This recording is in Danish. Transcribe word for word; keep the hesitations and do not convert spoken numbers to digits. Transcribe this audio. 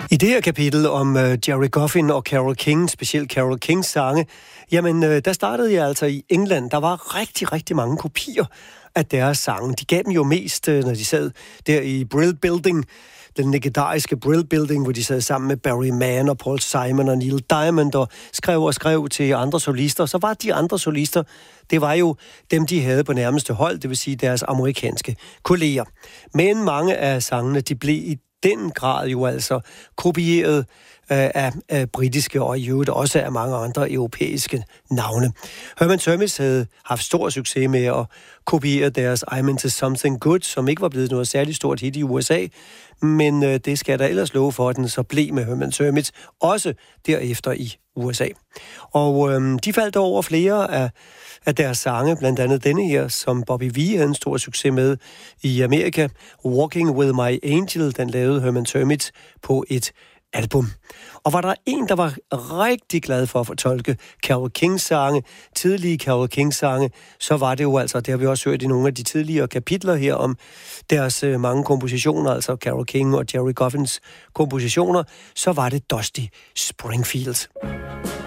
I det her kapitel om uh, Gerry Goffin og Carole King, specielt Carole Kings sange, jamen uh, der startede jeg altså i England. Der var rigtig, rigtig mange kopier af deres sange. De gav dem jo mest, uh, når de sad der i Brill Building, den legendariske Brill Building, hvor de sad sammen med Barry Mann og Paul Simon og Neil Diamond og skrev og skrev til andre solister. Så var de andre solister, det var jo dem, de havde på nærmeste hold, det vil sige deres amerikanske kolleger. Men mange af sangene, de blev i den grad jo altså kopieret øh, af, af britiske og i øvrigt også af mange andre europæiske navne. Herman Termis havde haft stor succes med at kopiere deres I'm Into Something Good, som ikke var blevet noget særligt stort hit i U S A, men øh, det skal der ellers love for, at den så blev med Herman Termis, også derefter i U S A. Og øh, de faldt over flere af, af deres sange, blandt andet denne her, som Bobby Vee havde en stor succes med i Amerika. Walking With My Angel, den lavede Herman Termis på et album. Og var der en, der var rigtig glad for at fortolke Carole Kings sange, tidlige Carole Kings sange, så var det jo altså, det har vi også hørt i nogle af de tidligere kapitler her om deres øh, mange kompositioner, altså Carole King og Gerry Goffins kompositioner, så var det Dusty Springfield.